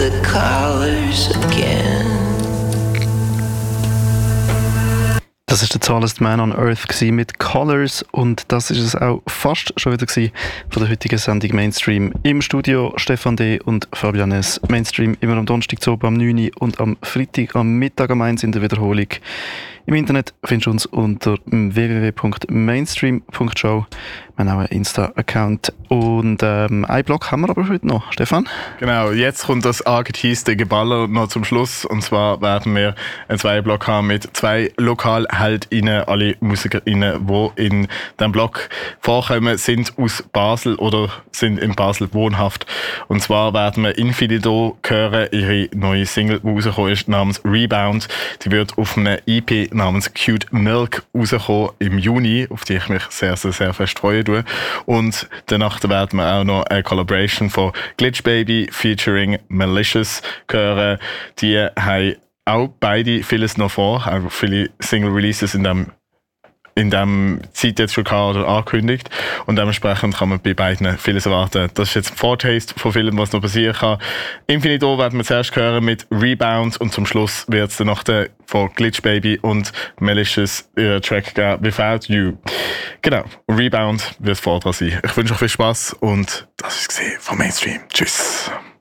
the colors again. Das war der Tallest Man on Earth mit Colors und das ist es auch fast schon wieder von der heutigen Sendung Mainstream. Im Studio Stefan D. und Fabian S. Mainstream immer am Donnerstag am 9 Uhr und am Freitag am Mittag am 1 in der Wiederholung. Im Internet findest du uns unter www.mainstream.show. Wir haben auch einen Insta-Account und einen Blog haben wir aber heute noch. Stefan? Genau, jetzt kommt das angeteaste Geballer noch zum Schluss. Und zwar werden wir einen Zweierblock haben mit 2 LokalheldInnen, alle MusikerInnen, die in diesem Blog vorkommen, sind aus Basel oder sind in Basel wohnhaft. Und zwar werden wir Infinido hören, ihre neue Single, die rausgekommen ist, namens Rebound. Die wird auf einer EP namens Cute Milk rauskommen im Juni, auf die ich mich sehr, sehr, sehr fest freue. Und danach werden wir auch noch eine Collaboration von Glitch Baby featuring Malicious hören. Die haben auch beide vieles noch vor, auch viele Single-Releases in dem Zeit jetzt schon gehabt oder angekündigt. Und dementsprechend kann man bei beiden vieles erwarten. Das ist jetzt ein Foretaste von vielem, was noch passieren kann. Infinito werden wir zuerst hören mit Rebound und zum Schluss wird es dann noch von Glitch Baby und Malicious ihren Track geben, Without You. Genau, Rebound wird vor dran sein. Ich wünsche euch viel Spaß und das ist es von Mainstream. Tschüss.